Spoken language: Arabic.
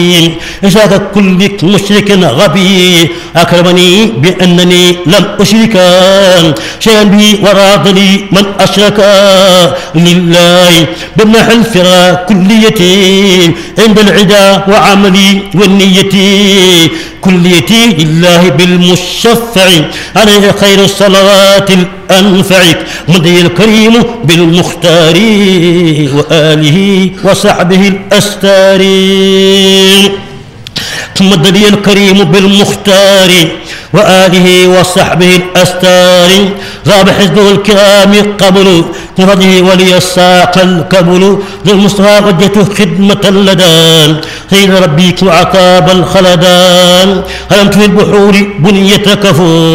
إشاك كل مشرك غبي أكرمني بأنني لم أشرك شيئا بي وراض لي من أشرك لله بمنح الفرا كليتي عند العدا وعملي والنية كليتي لله بالمشفع عليه خير الصلوات الأنفع مضي الكريم بالمختار وآله وصحبه الأستار مضي الكريم بالمختار وآله وصحبه الأستار غاب حزبه الكرام قبل بفضله ولي الساق الكبل للمصطفى وجهته خدمة اللدان سيد ربيك وعقاب الخلدان هلمت في البحور بنية كفور